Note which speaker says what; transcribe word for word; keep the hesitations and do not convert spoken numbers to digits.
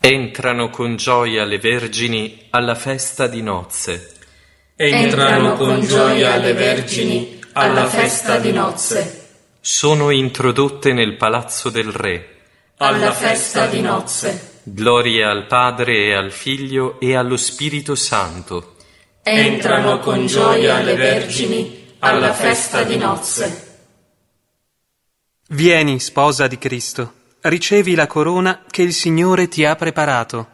Speaker 1: Entrano con gioia le vergini alla festa di nozze.
Speaker 2: Entrano con gioia le vergini alla festa di nozze.
Speaker 1: Sono introdotte nel palazzo del Re.
Speaker 2: Alla festa di nozze.
Speaker 1: Gloria al Padre e al Figlio e allo Spirito Santo.
Speaker 2: Entrano con gioia le vergini alla festa di nozze.
Speaker 3: Vieni, sposa di Cristo, ricevi la corona che il Signore ti ha preparato.